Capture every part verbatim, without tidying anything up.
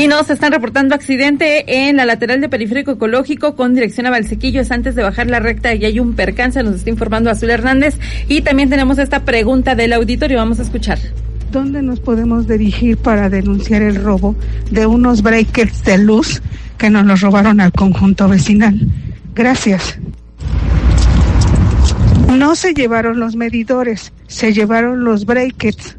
Y nos están reportando accidente en la lateral de Periférico Ecológico con dirección a Valsequillo. Es antes de bajar la recta y hay un percance, nos está informando Azul Hernández. Y también tenemos esta pregunta del auditorio, vamos a escuchar. ¿Dónde nos podemos dirigir para denunciar el robo de unos breakers de luz que nos los robaron al conjunto vecinal? Gracias. No se llevaron los medidores, se llevaron los breakers.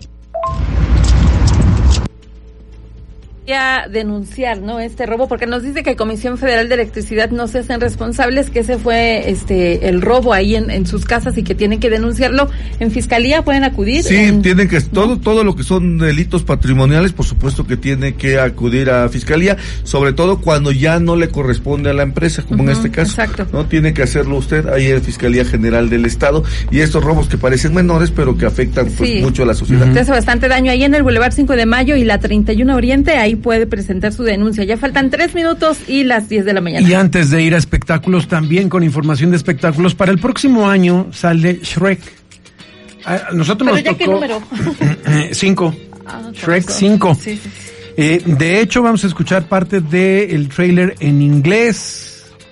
A denunciar, ¿no?, este robo, porque nos dice que Comisión Federal de Electricidad no se hacen responsables, que ese fue este el robo ahí en, en sus casas y que tienen que denunciarlo. ¿En Fiscalía pueden acudir? Sí, en... tienen que, todo, todo lo que son delitos patrimoniales, por supuesto que tiene que acudir a Fiscalía, sobre todo cuando ya no le corresponde a la empresa, como uh-huh, en este caso. Exacto. No tiene que hacerlo usted ahí en Fiscalía General del Estado, y estos robos que parecen menores, pero que afectan pues sí. mucho a la sociedad. Uh-huh. Hace bastante daño ahí en el Boulevard cinco de Mayo y la treinta y uno Oriente, ahí puede presentar su denuncia. Ya faltan tres minutos y las diez de la mañana. Y antes de ir a espectáculos, también con información de espectáculos, para el próximo año sale Shrek. A nosotros Pero nos ya tocó... ¿qué número? Cinco. Ah, Shrek cinco. Sí, sí, sí. Eh, de hecho, vamos a escuchar parte del tráiler en inglés.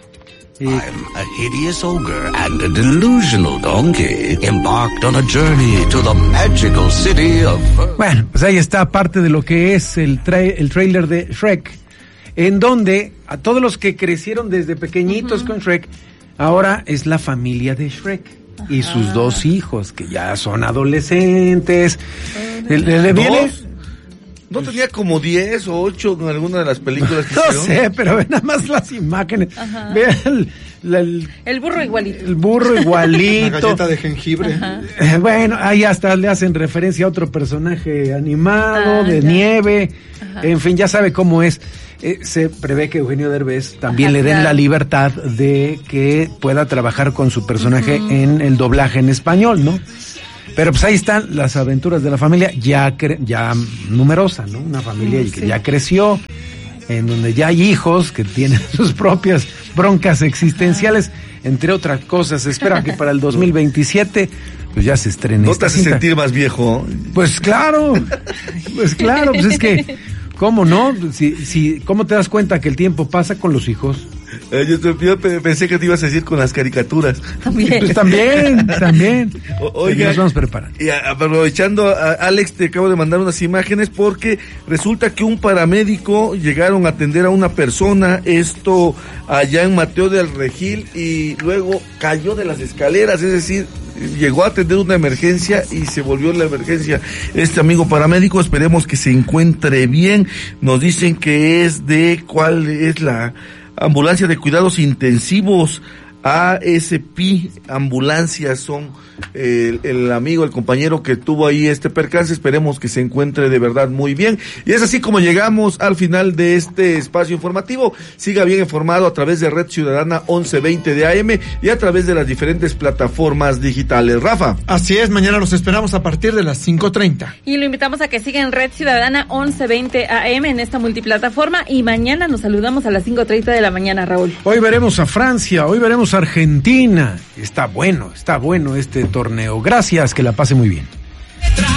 I'm a hideous ogre and a delusional donkey embarked on a journey to the magical city of... Bueno, pues ahí está parte de lo que es el, tra- el tráiler de Shrek, en donde a todos los que crecieron desde pequeñitos uh-huh. con Shrek, ahora es la familia de Shrek. Ajá. Y sus dos hijos, que ya son adolescentes. ¿Le, le viene? ¿No tenía como diez o ocho en alguna de las películas que no hicieron? sé, pero ve nada más las imágenes. Ajá. Vean el, la, el, el burro igualito. El burro igualito. La galleta de jengibre. Eh, bueno, ahí hasta le hacen referencia a otro personaje animado, ah, de ya. nieve. Ajá. En fin, ya sabe cómo es. Eh, se prevé que Eugenio Derbez también Ajá, le den claro. la libertad de que pueda trabajar con su personaje uh-huh. en el doblaje en español, ¿no? Pero pues ahí están las aventuras de la familia ya cre- ya numerosa, ¿no? Una familia sí. que ya creció, en donde ya hay hijos que tienen sus propias broncas existenciales, entre otras cosas. Se espera que para el dos mil veintisiete pues ya se estrene. ¿No esta te hace cinta. sentir más viejo? Pues claro, pues claro, pues es que, ¿cómo no? Si, si, ¿cómo te das cuenta que el tiempo pasa con los hijos? Eh, yo, yo pensé que te ibas a decir con las caricaturas. También. Pues también, también. O, oiga, nos vamos preparando. Y aprovechando, a Alex, te acabo de mandar unas imágenes porque resulta que un paramédico llegaron a atender a una persona, esto allá en Mateo del Regil, y luego cayó de las escaleras, es decir, llegó a atender una emergencia y se volvió la emergencia este amigo paramédico. Esperemos que se encuentre bien. Nos dicen que es de, ¿cuál es la ambulancia de cuidados intensivos? A S P ambulancias son el, el amigo, el compañero que tuvo ahí este percance. Esperemos que se encuentre de verdad muy bien. Y es así como llegamos al final de este espacio informativo. Siga bien informado a través de Red Ciudadana once veinte de A M y a través de las diferentes plataformas digitales. Rafa. Así es, mañana los esperamos a partir de las cinco treinta. Y lo invitamos a que siga en Red Ciudadana once veinte A M en esta multiplataforma, y mañana nos saludamos a las cinco treinta de la mañana, Raúl. Hoy veremos a Francia, hoy veremos a Argentina. Está bueno, está bueno este torneo. Gracias, que la pase muy bien.